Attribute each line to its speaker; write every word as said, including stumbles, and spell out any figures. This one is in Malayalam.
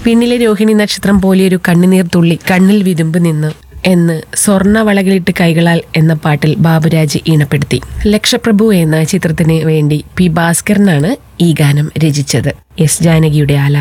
Speaker 1: പിന്നിലെ രോഹിണി നക്ഷത്രം പോലെയൊരു കണ്ണുനീർ തുള്ളി കണ്ണിൽ വിതുമ്പ് നിന്ന് എന്ന് സ്വർണ്ണവളകളിട്ട് കൈകളാൽ എന്ന പാട്ടിൽ ബാബുരാജ് ഈണപ്പെടുത്തി. ലക്ഷപ്രഭു എന്ന ചിത്രത്തിന് വേണ്ടി പി ഭാസ്കരനാണ് ഈ ഗാനം രചിച്ചത്. എസ് ജാനകിയുടെ ആലാപനം.